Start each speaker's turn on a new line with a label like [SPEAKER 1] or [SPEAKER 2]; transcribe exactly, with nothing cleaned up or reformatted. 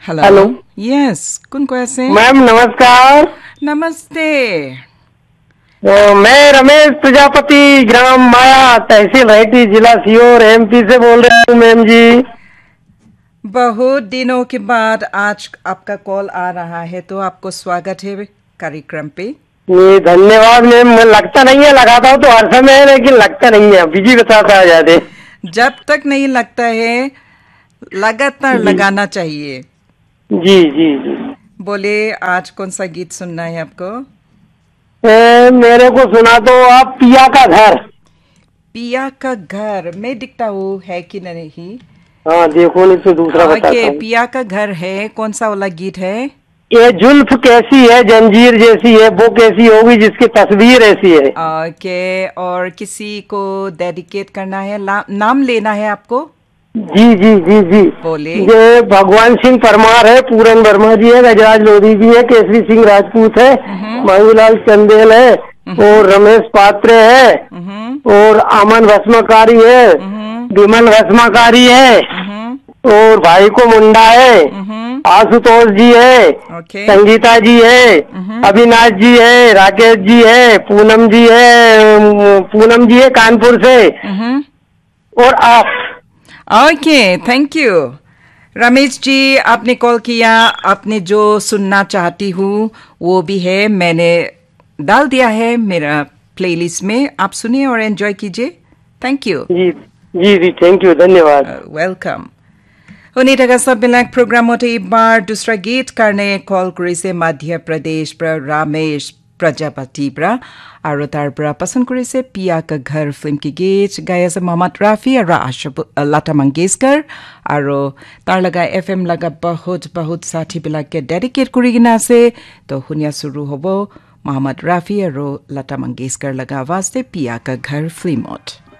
[SPEAKER 1] Hello
[SPEAKER 2] hello.
[SPEAKER 1] Yes कौन को ऐसे
[SPEAKER 2] मैम नमस्कार।
[SPEAKER 1] नमस्ते।
[SPEAKER 2] तो मैं रमेश प्रजापति, ग्राम माया, तहसील हईटी, जिला सीहोर, एमपी से बोल रहा हूँ मैम जी।
[SPEAKER 1] बहुत दिनों के बाद आज आपका कॉल आ रहा है तो आपको स्वागत है कार्यक्रम पे।
[SPEAKER 2] जी धन्यवाद मैम। मैं लगता नहीं है, लगाता हूँ तो हर समय है, लेकिन लगता नहीं है, बिजी बताता आ जाते।
[SPEAKER 1] जब तक नहीं लगता है लगातार
[SPEAKER 2] जी
[SPEAKER 1] लगाना चाहिए।
[SPEAKER 2] जी जी जी।
[SPEAKER 1] बोले आज कौन सा गीत सुनना है आपको?
[SPEAKER 2] ए, मेरे को सुना दो आप पिया का घर।
[SPEAKER 1] पिया का घर में दिखता हूँ है कि नहीं?
[SPEAKER 2] हाँ देखो, नहीं तो दूसरा
[SPEAKER 1] ओके
[SPEAKER 2] बताता हूँ।
[SPEAKER 1] पिया का घर है, कौन सा वाला गीत है?
[SPEAKER 2] ये जुल्फ कैसी है, जंजीर जैसी है, वो कैसी होगी जिसकी तस्वीर ऐसी है।
[SPEAKER 1] ओके और किसी को डेडिकेट करना है, नाम लेना है आपको?
[SPEAKER 2] जी जी जी जी।
[SPEAKER 1] बोले
[SPEAKER 2] ये भगवान सिंह परमार है, पूरन वर्मा जी है, गजराज लोधी जी है, केसरी सिंह राजपूत है, मांगूलाल चंदेल है, और रमेश पात्रे है, और अमन भस्माकारी है, विमल भस्माकारी है, और भाई को मुंडा है, आशुतोष जी है,
[SPEAKER 1] ओके
[SPEAKER 2] संगीता जी है, अविनाश जी है, राकेश जी है, पूनम जी है, पूनम जी है कानपुर से, और आप।
[SPEAKER 1] Okay thank you Ramesh ji. आपने कॉल किया, आपने जो सुनना चाहती हूँ वो भी है, मैंने डाल दिया है मेरा प्लेलिस्ट में, आप सुनिए और एंजॉय कीजिए। Thank you.
[SPEAKER 2] Ji ji ji thank you, धन्यवाद।
[SPEAKER 1] वेलकम। শুনি থকা সববিলাক প্ৰগ্ৰামতে এইবাৰ দুসৰা গীত কাৰণে কল কৰিছে মধ্য প্ৰদেশ পৰা ৰমেশ প্ৰজাপতি পৰা, আৰু তাৰ পৰা পছন্দ কৰিছে পিয়া কা ঘৰ ফিল্ম কি গীত গাই আছে মোহাম্মদ ৰাফি আৰু আশা লতা মংগেশকাৰ, আৰু তাৰ লগা এফ এম লগা বহুত বহুত সাথীবিলাকে ডেডিকেট কৰি কিনে আছে। তো শুনিয়া শুৰু হ'ব মোহাম্মদ ৰাফি আৰু লতা মংগেশকাৰ লগা আৱাজতে পিয়া কা ঘৰ ফিল্মত।